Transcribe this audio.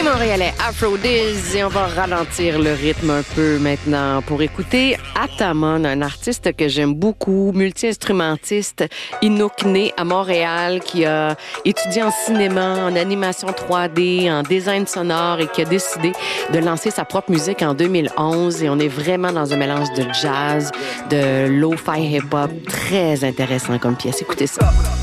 Montréalais Afro-Diz et on va ralentir le rythme un peu maintenant pour écouter Atamon, un artiste que j'aime beaucoup, multi-instrumentiste, Inukné à Montréal, qui a étudié en cinéma, en animation 3D, en design sonore et qui a décidé de lancer sa propre musique en 2011 et on est vraiment dans un mélange de jazz, de lo-fi hip-hop, très intéressant comme pièce. Écoutez ça.